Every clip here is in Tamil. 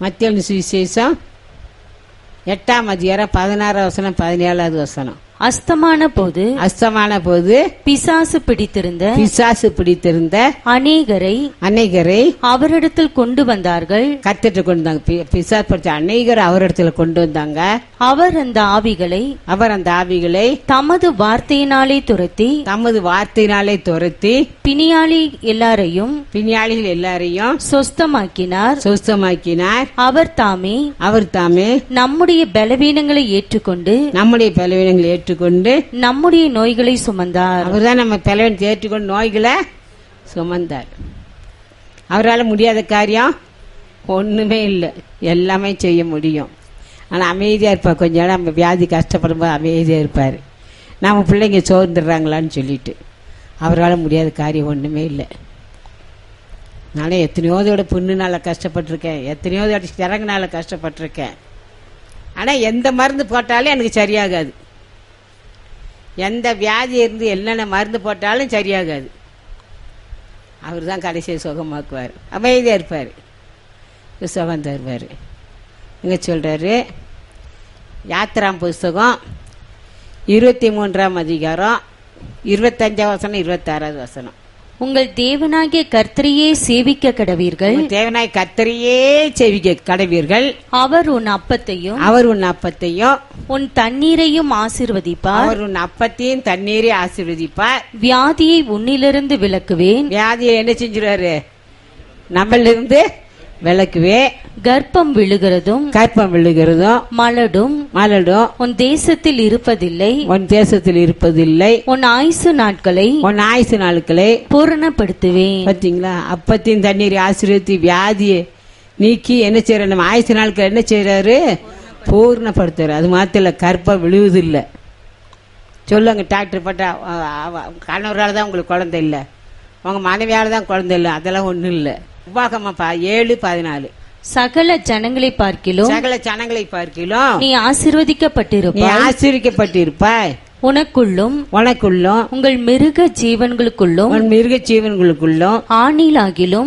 மத்தேயு சுவிசேஷம் 8ஆம் அதிகாரம் 16 வசனம் 17வது வசனம். அஸ்தமான போது பிசாசு பிடித்திருந்த அநேகரை அவரிடத்தில் கொண்டு வந்தார்கள். கர்த்தர் கொண்டு வந்தாங்க. பிசாசு பிடிச்ச அநேகர் அவரிடத்தில் கொண்டு வந்தாங்க. அவர் அந்த ஆவிகளை தமது வார்த்தையினாலே துரத்தி பிணியாளிகள் எல்லாரையும் சொஸ்தமாக்கினார். அவர் தாமே நம்முடைய பலவீனங்களை ஏற்றுக்கொண்டு நம்முடைய நோய்களை சுமந்தார். அவர்தான் நம்ம பலவீனத்தை ஏற்றுக்கொண்டு நோய்களை சுமந்தார். அவரால் முடியாத காரியம் ஒண்ணுமே இல்லை, எல்லாமே செய்ய முடியும். ஆனா அமைதியா இருப்பார். கொஞ்ச நேரம் நம்ம வியாதி கஷ்டப்படும் போது அமைதியா இருப்பாரு. நம்ம பிள்ளைங்க சோர்ந்துடுறாங்களான்னு சொல்லிட்டு அவரால் முடியாத காரியம் ஒண்ணுமே இல்லை. நானே எத்தனையோதோட புண்ணுனால கஷ்டப்பட்டிருக்கேன், எத்தனையோதோட சிறங்குனால கஷ்டப்பட்டிருக்கேன். ஆனா எந்த மருந்து போட்டாலும் எனக்கு சரியாகாது. எந்த வியாதி இருந்து என்னென்ன மருந்து போட்டாலும் சரியாகாது. அவர் தான் கடைசியை சுகமாக்குவார். அமைதியா இருப்பார், சுகம் தருவார். இங்க சொல்றாரு யாத்திராம் புஸ்தகம் 23ஆம் அதிகாரம் 25 வசனம் 26வது வசனம். உங்கள் தேவனாகிய கர்த்தரையே சேவிக்க கடவீர்கள். தேவனாய் கர்த்தரையே சேவிக்க கடவீர்கள். அவர் உன் அப்பத்தையும் உன் தண்ணீரையும் ஆசீர்வதிப்பார். அவர் உன் அப்பத்தையும் தண்ணீரை ஆசீர்வதிப்பார். வியாதியை உன்னிலிருந்து விலக்குவேன். வியாதியை என்ன செஞ்சிருவாரு? நம்மளிருந்து விலக்குவே. கர்ப்பம் விழுகிறதும் மலடும் உன் தேசத்தில் இருப்பதில்லை. உன் ஆயுசு நாட்களை பூரணப்படுத்துவேன். பாத்தீங்களா? அப்பத்தையும் தண்ணீரை ஆசீர்வதித்து வியாதியை நீக்கி என்ன செய்யறாரு? நம்ம ஆயுசு நாட்கள் என்ன செய்யறாரு? பூர்ணப்படுத்துறாரு. அது மாத்திர கர்ப்பம் விழுவதில்லை. சொல்லுங்க, டாக்டர் பட்டா கணவரால் தான் உங்களுக்கு குழந்தை இல்லை, உங்க மனைவியால தான் குழந்தை இல்லை, அதெல்லாம் ஒண்ணும் இல்லை. உபாகமப்பா 7:14. சகல ஜனங்களை பார்க்கிலும் நீ ஆசீர்வதிக்கப்பட்டிருப்பாய். உனக்குள்ளும் உங்கள் மிருக ஜீவன்களுக்குள்ளும் ஆணிலாகிலும்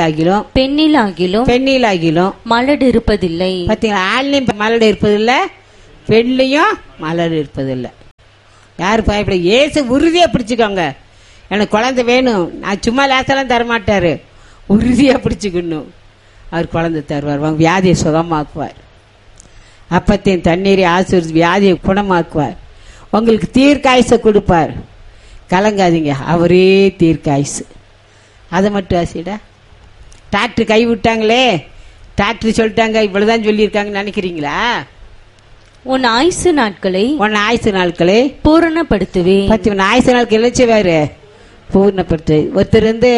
பெண்ணிலாகிலும் மலடு இருப்பதில்லை. பாத்தீங்களா? ஆண்லையும் மலடு இருப்பதில்லை, பெண்லையும் மலடு இருப்பதில்லை. யாரு பயப்பட? ஏசு உறுதியா பிடிச்சுக்கோங்க. எனக்கு குழந்தை வேணும், நான் சும்மா லேசெல்லாம் தரமாட்டாரு, உறுதியா பிடிச்சுக்கணும். அவர் குழந்தை தருவார், வியாதியை சுகமாக்குவார். அப்பத்தையும் தண்ணீரை ஆசீர்வதித்து வியாதியை குணமாக்குவார். உங்களுக்கு தீர்க்காயுசை கொடுப்பார். கலங்காதீங்க, அவரே தீர்க்காயுசு. அதை மட்டும் ஆசைடா. டாக்டர் கை விட்டாங்களே, டாக்டர் சொல்லிட்டாங்க, இவ்வளவுதான் சொல்லியிருக்காங்கன்னு நினைக்கிறீங்களா? உன் ஆயுசு நாட்களை பூரணப்படுத்துவேன். ஆயுசு நாட்கள் என்ன செய்வாரு? பூர்ணப்படுத்து. ஒருத்தர் வந்து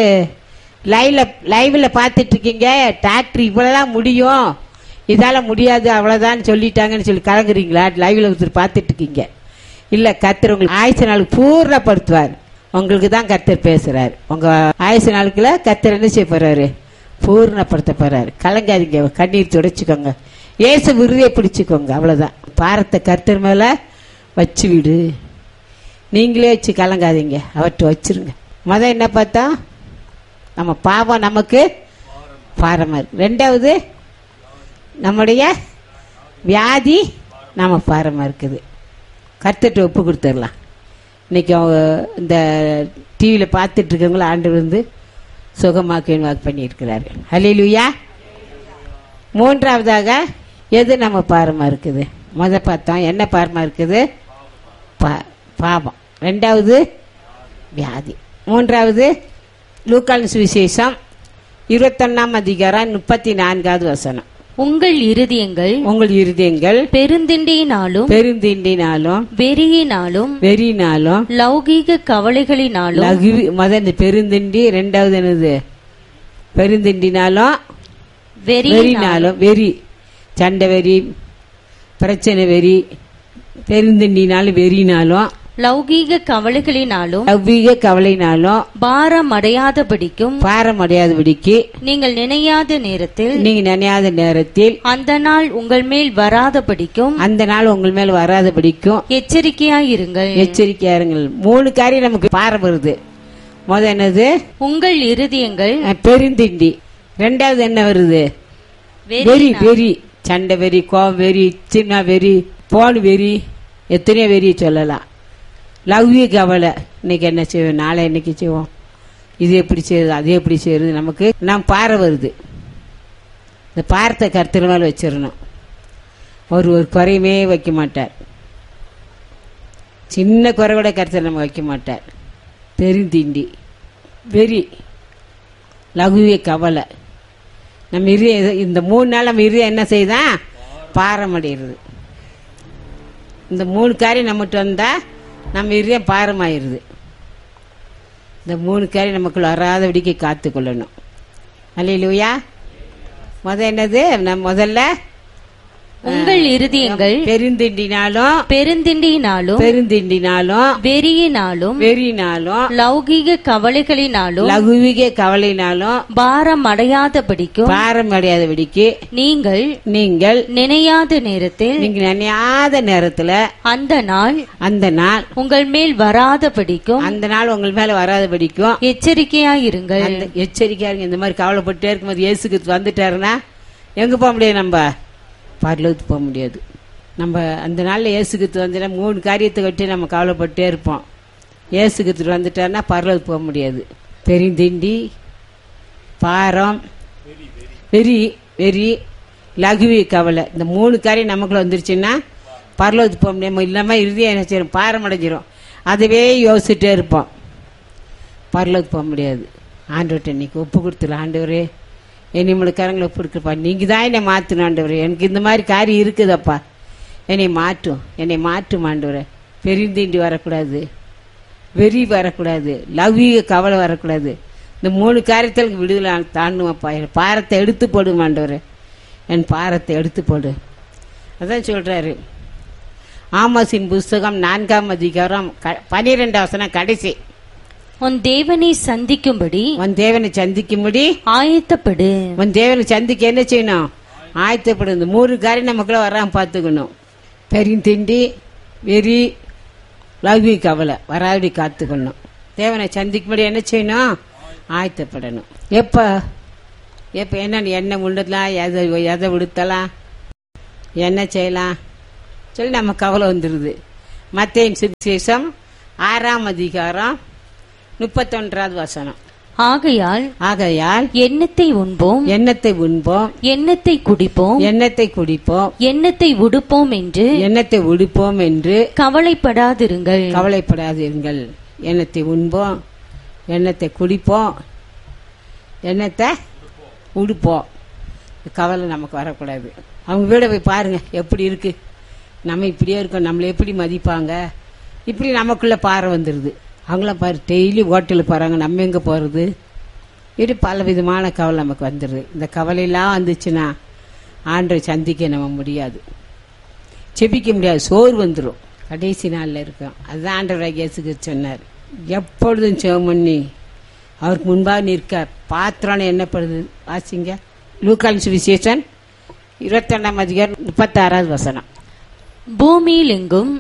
லைவ்ல பாத்துட்டு இருக்கீங்க, டாக்டர் இவ்வளவுதான் முடியும், இதால முடியாது, அவ்வளவுதான் சொல்லிட்டாங்கன்னு சொல்லி கலங்குறீங்களா? லைவ்ல ஒருத்தர் பாத்துட்டு இருக்கீங்க. இல்ல, கர்த்தர் உங்களுக்கு ஆயுசு நாளுக்கு பூர்ணப்படுத்துவார். உங்களுக்கு தான் கர்த்தர் பேசுறாரு. உங்க ஆயுசு நாளுக்குள்ள கர்த்தர் என்ன செய்ய போறாரு? பூர்ணப்படுத்த போறாரு. கலங்காதீங்க, கண்ணீர் துடைச்சுக்கோங்க, ஏசு விருதியை பிடிச்சுக்கோங்க. அவ்வளவுதான். பாரத்தை கர்த்தர் மேல வச்சு விடு. நீங்களே வச்சு கலங்காதீங்க, அவர்கிட்ட வச்சிருங்க. என்ன பார்த்தா நம்ம பாவம் நமக்கு பாரமா இருக்கு. 2வது நம்முடைய வியாதி நம்ம பாரமா இருக்குது. கர்த்தர்கிட்ட ஒப்பு கொடுத்துடலாம். இன்னைக்கு இந்த டிவியில பார்த்துட்டு இருக்கவங்கள ஆண்டவர் வந்து சுகமாக்குன்னு வாக்கு பண்ணியிருக்கிறாரு. ஹல்லேலூயா. 3வதாக எது நம்ம பாரமா இருக்குது? பார்த்தோம் என்ன பாரமா இருக்குது? பாவம். 2வது வியாதி. 3வது லூக்கான் சுவிசேஷம் 21ஆம் அதிகாரம் 34வது வசனம். உங்கள் இருதயங்கள் பெருந்திண்டினாலும் வெறியினாலும் லௌகீக கவலைகளினாலும் பெருந்திண்டி. 2வது என்னது? பெருந்திண்டினாலும் வெறினாலும். வெறி, சண்டை வெறி, பிரச்சனை வெறி. பெருந்திண்டினாலும் வெறினாலும் லௌகீக கவலைகளினாலும் பாரம் அடையாதபடிக்கு நீங்கள் நினையாத நேரத்தில் அந்த நாள் உங்கள் மேல் வராதபடிக்கும் எச்சரிக்கையாயிருங்கள். 3 காரியம் நமக்கு பாரம் வருது. என்னது? உங்கள் இருதயங்கள் பெருந்திண்டி. 2வது என்ன வருது? வெறி வெறி, சண்டை வெறி, கோபம் வெறி, சின்ன வெறி, போன் வெறி, எத்தனையோ வெறி சொல்லலாம். லவ்விய கவலை, இன்னைக்கு என்ன செய்வோம், நாளை இன்னைக்கு செய்வோம், இது எப்படி செய்யுது, அது எப்படி செய்யுது, நமக்கு நாம் பாறை வருது. இந்த பாரத்தை கருத்துல மேல வச்சிடணும். ஒரு குறையுமே வைக்க மாட்டார், சின்ன குறை கூட கருத்தில் நம்ம வைக்க மாட்டார். பெருந்திண்டி, வெறி, லகுவிய கவலை, நம்ம இந்த 3 நாள் நம்ம என்ன செய்தான் பாரம் அடைகிறது. இந்த 3 காரியம் நம்மகிட்ட வந்தா நம்ம இருதயம் பாரமாயிருது. இந்த 3 காரியம் நமக்குள்ள வராதபடிக்கு காத்து கொள்ளணும். அல்லேலூயா. என்னது, நம்ம முதல்ல உங்கள் இருதயங்கள் பெருந்திண்டினாலும் வெறியினாலும் லௌகிக கவலையினாலும் பாரம் அடையாதபடிக்கு நீங்கள் நினையாத நேரத்தில் அந்த நாள் உங்கள் மேல் வராதபடிக்கும் எச்சரிக்கையாயிருங்கள். இந்த மாதிரி கவலைப்பட்டே இருக்கும்போது இயேசுக்கு வந்துட்டாருன்னா எங்க போக முடியாது, நம்ம பரலோகத்துக்கு போக முடியாது. நம்ம அந்த நாளில் இயேசுக்கு வந்துட்டா 3 காரியத்தை கட்டி நம்ம கவலைப்பட்டே இருப்போம். இயேசுக்கு வந்துட்டாருன்னா பரலோகத்துக்கு போக முடியாது. பெருந்திண்டி, பாரம், வெறி வெறி, லகுவி கவலை, இந்த 3 காரியம் நமக்குள்ள வந்துருச்சுன்னா பரலோகத்துக்கு போக முடியாம இல்லாம இறுதியாக என்ன செய்யறோம், பாரம் அடைஞ்சிரும். அதுவே யோசிச்சுட்டே இருப்போம், பரலோகத்துக்கு போக முடியாது. ஆண்டவர்கிட்ட இன்னைக்கு ஒப்பு கொடுத்துடலாம். ஆண்டவரே, என்னை கரங்களை ஒப்பு கொடுக்குறப்பா, நீங்க தான் என்னை மாற்றணும் ஆண்டவரே, எனக்கு இந்த மாதிரி காரியம் இருக்குதப்பா, என்னை மாற்றும் ஆண்டவரே. பெருந்திண்டி வரக்கூடாது, வெறி வரக்கூடாது, லௌகீக கவலை வரக்கூடாது. இந்த 3 காரியத்தில் விடுதலை தாண்டுவப்பா. என் பாரத்தை எடுத்து போடும் ஆண்டவரே, என் பாரத்தை எடுத்து போடு. அதான் சொல்றாரு ஆமோசின் புஸ்தகம் 4ஆம் அதிகாரம் 12ஆம் வசனம் கடைசி. உன் தேவனை சந்திக்கும்படி ஆயத்தப்படு. உன் தேவனை சந்திக்க என்ன செய்யணும், ஆயத்தப்படு. இந்த 3 காரியம் நமக்குள்ள வராம பார்த்துக்கணும். பெருந்திண்டி, வெறி, லௌகீக கவலை வராது காத்துக்கணும். தேவனை சந்திக்கும்படி என்ன செய்யணும், ஆயத்தப்படணும். எப்ப என்ன முண்டலாம், எதை விடுத்தலாம், என்ன செய்யலாம் சொல்லி நம்ம கவலை வந்துருது. மத்தேயு சுவிசேஷம் 6ஆம் அதிகாரம் 31வது வசனம். ஆகையால் எண்ணத்தை உண்போம், எண்ணத்தை குடிப்போம், எண்ணத்தை உடுப்போம் என்று கவலைப்படாதிருங்கள். எண்ணத்தை உண்போம், எண்ணத்தை குடிப்போம், எண்ணத்தை உடுப்போம். கவலை நமக்கு வரக்கூடாது. அவங்க வீட போய் பாருங்க எப்படி இருக்கு, நம்ம இப்படியே இருக்கோம், நம்மளை எப்படி மதிப்பாங்க, இப்படி நமக்குள்ள பாறை வந்துருது. அவங்களாம் பாரு டெய்லி ஹோட்டலுக்கு போகிறாங்க, நம்ம எங்கே போகிறது, இப்படி பல விதமான கவலை நமக்கு வந்துடுது. இந்த கவலையெல்லாம் வந்துச்சுன்னா ஆண்டவரை சந்திக்க நம்ம முடியாது, செபிக்க முடியாது, சோறு வந்துடும். கடைசி நாளில் இருக்கோம். அதுதான் ஆண்டவராக இயேசுக்கு சொன்னார், எப்பொழுதும் ஜெபம் பண்ணி அவருக்கு முன்பாக நிற்க பாத்திரம் என்னப்படுது. வாசிங்க லூக்கான் சுவிசேஷன் 21ஆம் அதிகாரம் 36வது வசனம். பூமியில் எங்கும்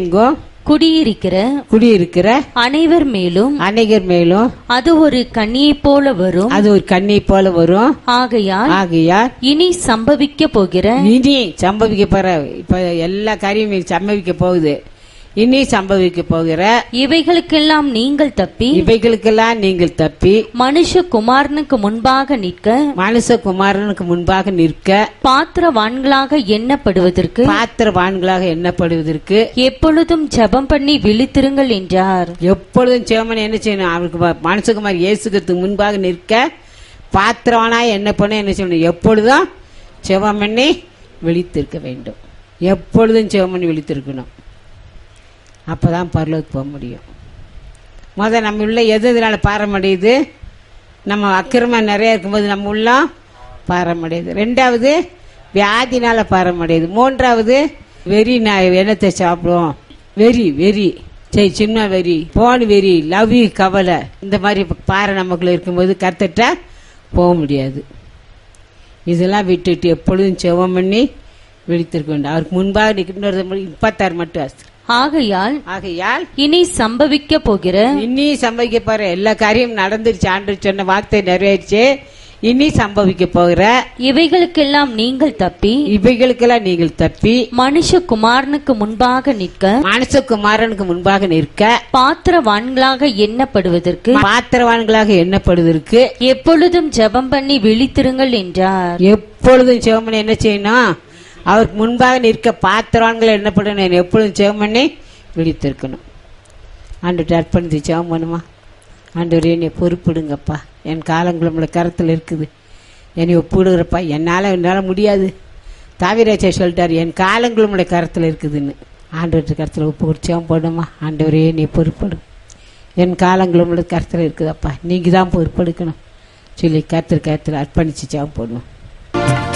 குடியிருக்கிற அனைவர் மேலும் அது ஒரு கண்ணியை போல வரும். ஆகையால் இனி சம்பவிக்க போகிற இப்ப எல்லா காரியமும் சம்பவிக்க போகுது, இனி சம்பவிக்க போகிற இவைகளுக்கெல்லாம் நீங்கள் தப்பி மனுஷகுமாரனுக்கு முன்பாக நிற்க பாத்திரவான்களாக எண்ணப்படுவதற்கு எப்பொழுதும் ஜெபம் பண்ணி விழித்திருங்கள் என்றார். எப்பொழுதும் ஜெபம் பண்ணி என்ன செய்யணும், அவருக்கு மனுஷகுமார் இயேசுக்கு முன்பாக நிற்க பாத்திரவானாய் என்ன பண்ண என்ன செய்யணும், எப்பொழுதும் ஜெபம் பண்ணி விழித்திருக்க வேண்டும். எப்பொழுதும் ஜெபம் பண்ணி விழித்திருக்கணும். அப்பதான் பரலோகத்துக்கு போக முடியும். நம்ம உள்ள எதுனால பாரமடையுது, நம்ம அக்கிரமம் நிறைய இருக்கும்போது நம்ம உள்ள பாரமடையுது. 2வது வியாதினால பாரமடையுது. 3வது வெறி, எண்ணத்தை சாப்பிடுவோம், வெறி சின்ன வெறி, போன் வெறி, லவ்வி கவலை, இந்த மாதிரி பாறை நமக்குள்ள இருக்கும்போது கர்த்தர்ட்ட போக முடியாது. இதெல்லாம் விட்டுட்டு எப்பொழுதும் செவம் பண்ணி விழித்திருக்க வேண்டும். அவருக்கு முன்பாக நிற்கின்றது 36 மட்டும். ஆகையால் இனி சம்பவிக்க போற எல்லா காரியம் நடந்துருச்சு, ஆண்டு சொன்ன வார்த்தை நிறைவேறிச்சு, இனி சம்பவிக்க போகிற இவைகளுக்கெல்லாம் நீங்கள் தப்பி மனுஷகுமாரனுக்கு முன்பாக நிற்க பாத்திரவான்களாக எண்ணப்படுவதற்கு எப்பொழுதும் ஜெபம் பண்ணி விழித்திருங்கள் என்றார். எப்பொழுதும் ஜெபம் பண்ணி என்ன செய்யணும்? அவருக்கு முன்பாக நிற்க பாத்திரவான்கள் எண்ணப்படணும். எப்பொழுதும் ஜெபம் பண்ணி விழித்திருக்கணும். ஆண்டவர்கிட்ட அர்ப்பணித்து ஜெபம் பண்ணுமா? ஆண்டவரே, என்னை பொறுப்பிடுங்கப்பா, என் காலங்கள் உங்களை கருத்தில் இருக்குது, என்னை ஒப்பிடுகிறப்பா, என்னால் முடியாது. தாவீராஜா சொல்லிட்டார், என் காலங்கள் உங்களை கருத்தில் இருக்குதுன்னு. ஆண்டவர்கிட்ட கருத்தில் ஒப்பு கொடுத்தோம் போடுமா? ஆண்டவரே, நீ பொறுப்படும், என் காலங்கள் உங்களை கருத்தில் இருக்குதப்பா, நீங்கள் தான் பொறுப்பெடுக்கணும் சொல்லி கருத்தில் அர்ப்பணிச்சு ஜெபம் போடுவோம்.